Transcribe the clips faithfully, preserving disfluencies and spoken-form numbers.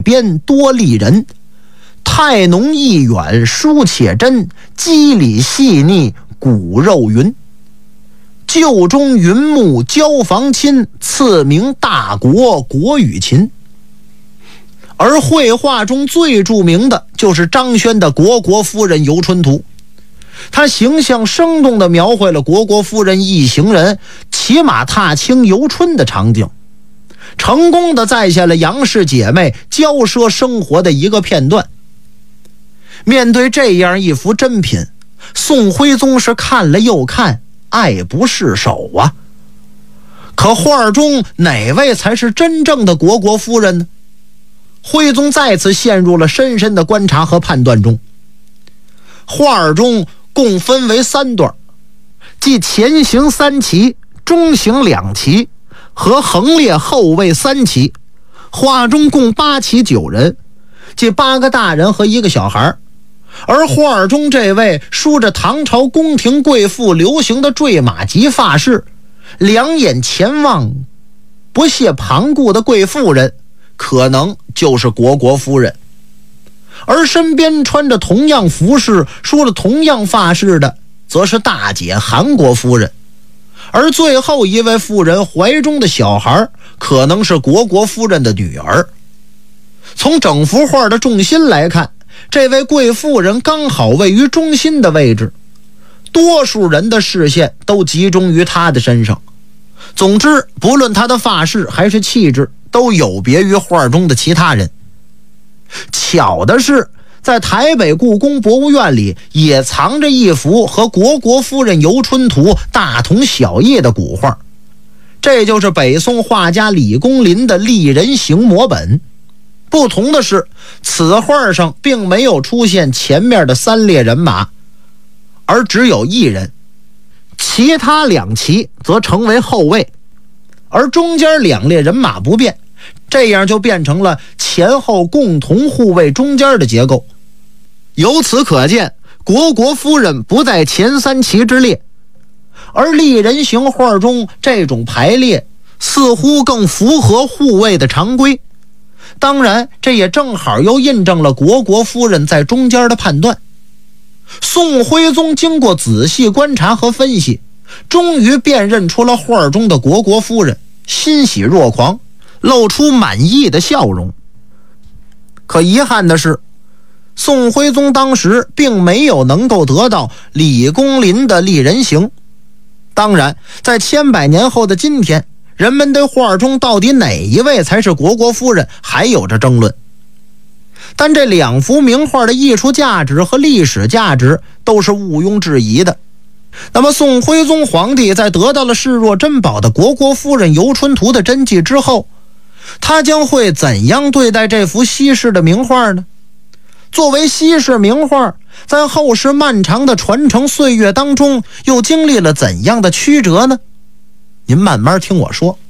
边多丽人，态浓意远书且真，肌理细腻骨肉匀。旧中云木交房亲，次名大国国与秦。而绘画中最著名的就是张轩的《虢国夫人游春图》，他形象生动地描绘了虢国夫人一行人骑马踏青游春的场景，成功地载下了杨氏姐妹骄奢生活的一个片段。面对这样一幅珍品，宋徽宗是看了又看，爱不释手啊。可画中哪位才是真正的虢国夫人呢？徽宗再次陷入了深深的观察和判断中。画中共分为三段，即前行三旗、中行两旗和横列后卫三旗。画中共八旗九人，即八个大人和一个小孩。而画中这位梳着唐朝宫廷贵妇流行的坠马髻发饰，两眼潜望不屑旁顾的贵妇人，可能就是虢国夫人。而身边穿着同样服饰、梳了同样发饰的，则是大姐韩国夫人。而最后一位妇人怀中的小孩，可能是虢国夫人的女儿。从整幅画的重心来看，这位贵妇人刚好位于中心的位置，多数人的视线都集中于她的身上。总之，不论她的发饰还是气质，都有别于画中的其他人。巧的是，在台北故宫博物院里也藏着一幅和《虢国夫人游春图》大同小异的古画，这就是北宋画家李公麟的丽人行摹本。不同的是，此画上并没有出现前面的三列人马，而只有一人，其他两旗则成为后卫，而中间两列人马不变，这样就变成了前后共同护卫中间的结构。由此可见，虢国夫人不在前三旗之列，而丽人行画中这种排列似乎更符合护卫的常规。当然，这也正好又印证了虢国夫人在中间的判断。宋徽宗经过仔细观察和分析，终于辨认出了画中的虢国夫人，欣喜若狂，露出满意的笑容。可遗憾的是，宋徽宗当时并没有能够得到李公麟的丽人行。当然，在千百年后的今天，人们对画中到底哪一位才是虢国夫人还有着争论。但这两幅名画的艺术价值和历史价值都是毋庸置疑的。那么宋徽宗皇帝在得到了视若珍宝的《虢国夫人游春图》的真迹之后，他将会怎样对待这幅稀世的名画呢？作为稀世名画，在后世漫长的传承岁月当中，又经历了怎样的曲折呢？您慢慢听我说。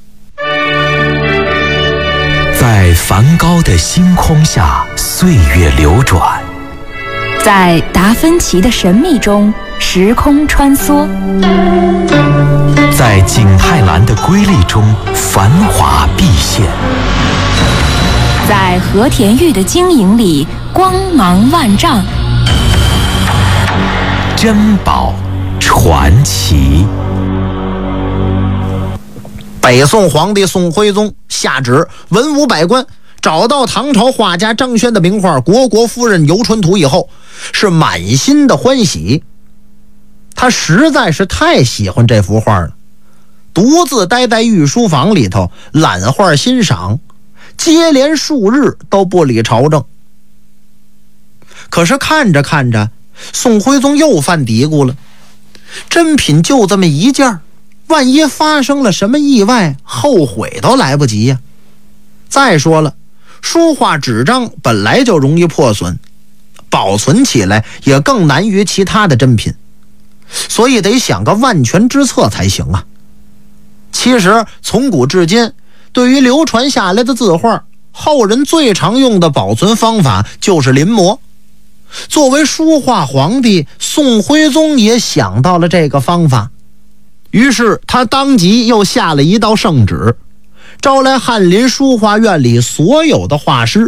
在梵高的星空下，岁月流转； 在达芬奇的神秘中，时空穿梭； 在景泰蓝的瑰丽中，繁华毕现； 在和田玉的晶莹里，光芒万丈。 珍宝传奇。 北宋皇帝宋徽宗下旨文武百官找到唐朝画家张轩的名画《虢国夫人游春图》以后，是满心的欢喜。他实在是太喜欢这幅画了，独自待在御书房里头揽画欣赏，接连数日都不理朝政。可是看着看着，宋徽宗又犯嘀咕了，珍品就这么一件，万一发生了什么意外，后悔都来不及呀。再说了，书画纸张本来就容易破损，保存起来也更难于其他的珍品，所以得想个万全之策才行啊。其实从古至今，对于流传下来的字画，后人最常用的保存方法就是临摹。作为书画皇帝，宋徽宗也想到了这个方法，于是他当即又下了一道圣旨，招来翰林书画院里所有的画师